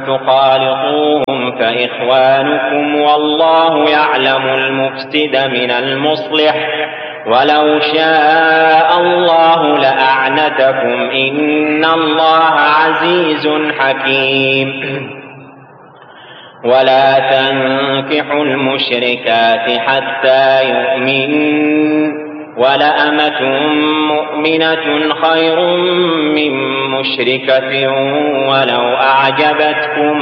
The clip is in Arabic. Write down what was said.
تخالطوهم فإخوانكم والله يعلم المفسد من المصلح ولو شاء الله لأعنتكم إن الله عزيز حكيم. ولا تنكحوا المشركات حتى يؤمنوا ولأمة مؤمنة خير من مشركة ولو أعجبتكم